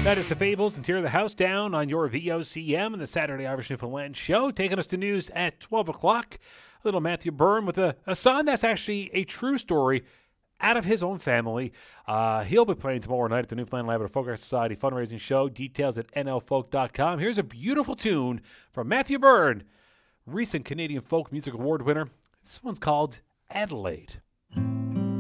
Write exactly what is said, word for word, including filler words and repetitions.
That is the Fables and Tear the House Down on your V O C M and the Saturday Irish Newfoundland show. Taking us to news at twelve o'clock. A little Matthew Byrne with a, a son that's actually a true story out of his own family. Uh, he'll be playing tomorrow night at the Newfoundland Labrador Folk Art Society fundraising show. Details at N L folk dot com. Here's a beautiful tune from Matthew Byrne, recent Canadian Folk Music Award winner. This one's called Adelaide.